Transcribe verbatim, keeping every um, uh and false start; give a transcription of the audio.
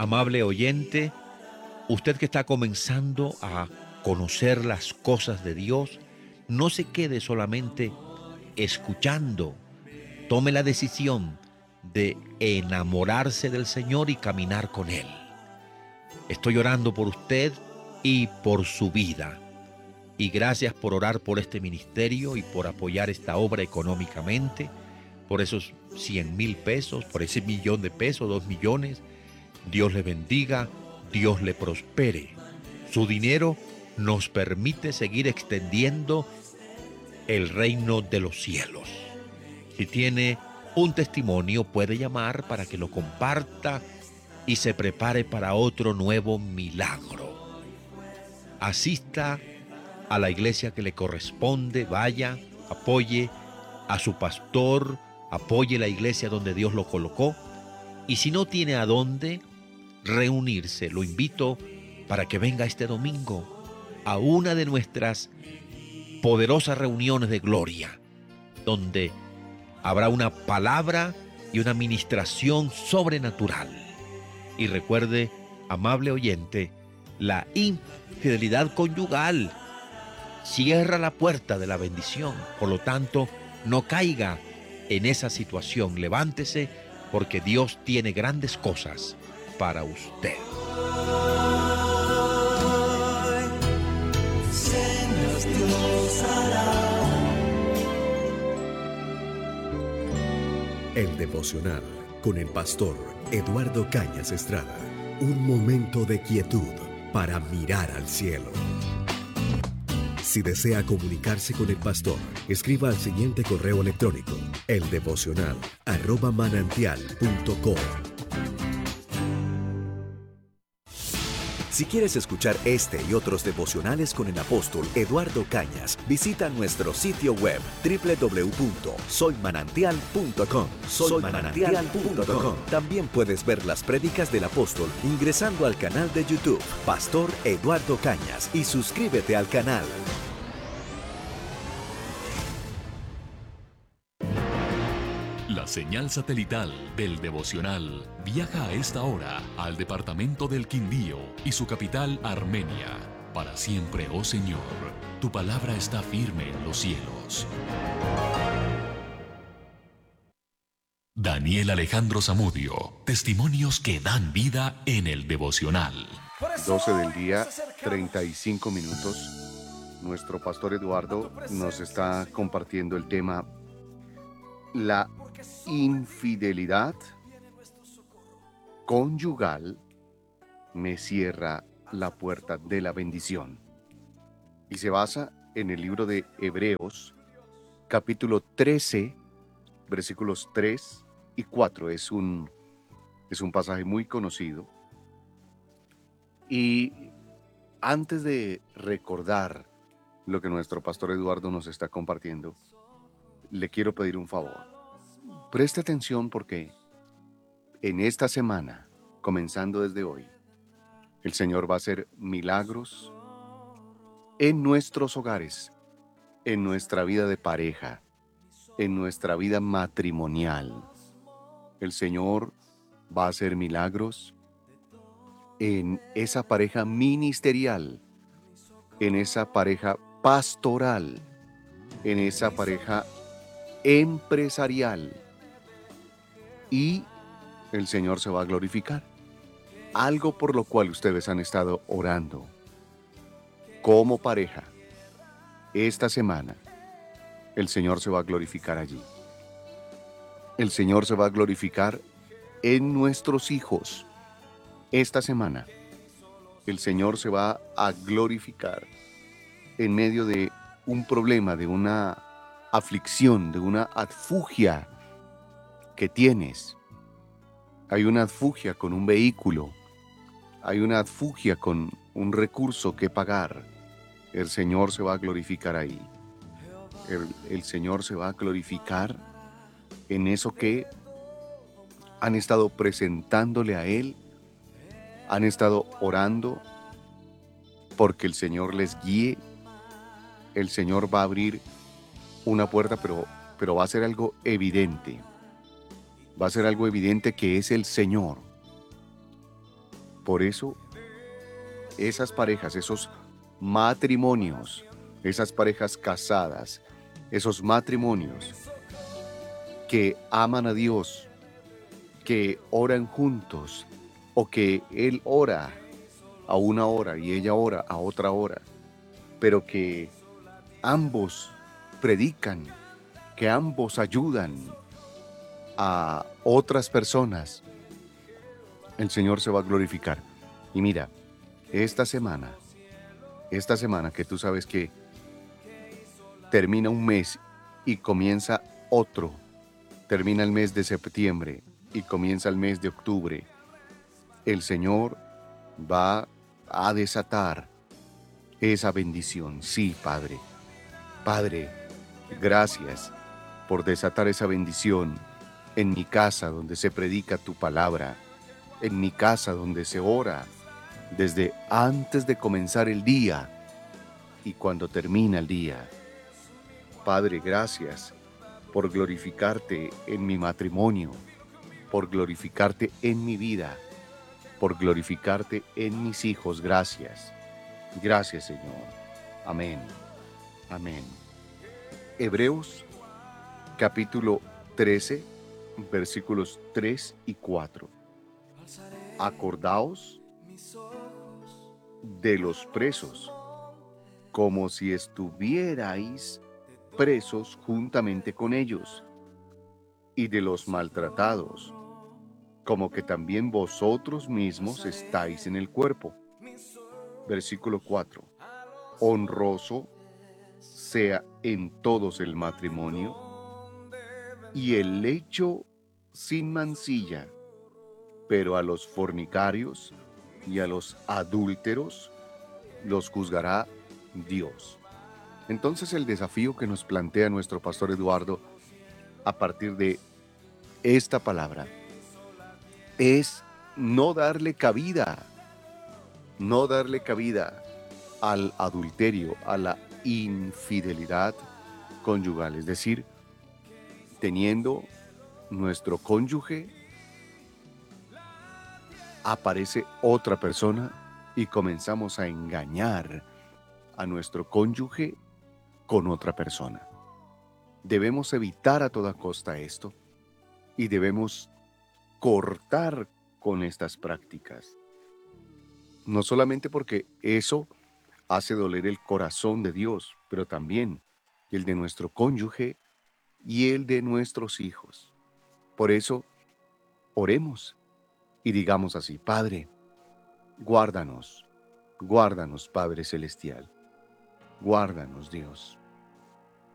Amable oyente, usted que está comenzando a conocer las cosas de Dios, no se quede solamente escuchando. Tome la decisión de enamorarse del Señor y caminar con Él. Estoy orando por usted y por su vida. Y gracias por orar por este ministerio y por apoyar esta obra económicamente, por esos cien mil pesos, por ese millón de pesos, dos millones. Dios le bendiga, Dios le prospere. Su dinero nos permite seguir extendiendo el reino de los cielos. Si tiene un testimonio, puede llamar para que lo comparta y se prepare para otro nuevo milagro. Asista a la iglesia que le corresponde, vaya, apoye a su pastor, apoye la iglesia donde Dios lo colocó. Y si no tiene a dónde reunirse, lo invito para que venga este domingo a una de nuestras poderosas reuniones de gloria, donde habrá una palabra y una ministración sobrenatural. Y recuerde, amable oyente, la infidelidad conyugal cierra la puerta de la bendición. Por lo tanto, no caiga en esa situación. Levántese, porque Dios tiene grandes cosas para usted. El devocional con el pastor Eduardo Cañas Estrada. Un momento de quietud para mirar al cielo. Si desea comunicarse con el pastor, escriba al siguiente correo electrónico: eldevocional arroba manantial punto com. Si quieres escuchar este y otros devocionales con el apóstol Eduardo Cañas, visita nuestro sitio web doble u doble u doble u punto soy manantial punto com. soy manantial punto com. También puedes ver las prédicas del apóstol ingresando al canal de YouTube Pastor Eduardo Cañas y suscríbete al canal. La señal satelital del devocional viaja a esta hora al departamento del Quindío y su capital Armenia. Para siempre, oh Señor, tu palabra está firme en los cielos. Daniel Alejandro Zamudio, testimonios que dan vida en el devocional. doce del día, treinta y cinco minutos. Nuestro pastor Eduardo nos está compartiendo el tema: la infidelidad conyugal me cierra la puerta de la bendición. Y se basa en el libro de Hebreos, capítulo trece, versículos tres y cuatro. Es un, es un pasaje muy conocido. Y antes de recordar lo que nuestro pastor Eduardo nos está compartiendo, le quiero pedir un favor. Preste atención, porque en esta semana, comenzando desde hoy, el Señor va a hacer milagros en nuestros hogares, en nuestra vida de pareja, en nuestra vida matrimonial. El Señor va a hacer milagros en esa pareja ministerial, en esa pareja pastoral, en esa pareja empresarial. Y el Señor se va a glorificar. Algo por lo cual ustedes han estado orando como pareja. Esta semana el Señor se va a glorificar allí. El Señor se va a glorificar en nuestros hijos. Esta semana el Señor se va a glorificar en medio de un problema, de una aflicción, de una adfugia que tienes. Hay una adfugia con un vehículo, hay una adfugia con un recurso que pagar. El Señor se va a glorificar ahí. El, el Señor se va a glorificar en eso que han estado presentándole a Él, han estado orando porque el Señor les guíe. El Señor va a abrir una puerta, pero, pero va a ser algo evidente. Va a ser algo evidente que es el Señor. Por eso, esas parejas, esos matrimonios, esas parejas casadas, esos matrimonios que aman a Dios, que oran juntos, o que Él ora a una hora y ella ora a otra hora, pero que ambos predican, que ambos ayudan a otras personas, el Señor se va a glorificar. Y mira, esta semana, esta semana que tú sabes que termina un mes y comienza otro, termina el mes de septiembre y comienza el mes de octubre, el Señor va a desatar esa bendición. Sí, Padre. Padre, gracias por desatar esa bendición en mi casa donde se predica tu palabra, en mi casa donde se ora desde antes de comenzar el día y cuando termina el día. Padre, gracias por glorificarte en mi matrimonio, por glorificarte en mi vida, por glorificarte en mis hijos. Gracias. Gracias, Señor. Amén. Amén. Hebreos capítulo trece, versículos tres y cuatro. Acordaos de los presos, como si estuvierais presos juntamente con ellos, y de los maltratados, como que también vosotros mismos estáis en el cuerpo. Versículo cuatro. Honroso sea en todos el matrimonio, y el lecho sin mancilla, pero a los fornicarios y a los adúlteros los juzgará Dios. Entonces el desafío que nos plantea nuestro pastor Eduardo a partir de esta palabra es no darle cabida, no darle cabida al adulterio, a la infidelidad conyugal, es decir, teniendo nuestro cónyuge, aparece otra persona y comenzamos a engañar a nuestro cónyuge con otra persona. Debemos evitar a toda costa esto y debemos cortar con estas prácticas. No solamente porque eso hace doler el corazón de Dios, pero también el de nuestro cónyuge y el de nuestros hijos. Por eso, oremos y digamos así: Padre, guárdanos, guárdanos, Padre Celestial, guárdanos, Dios.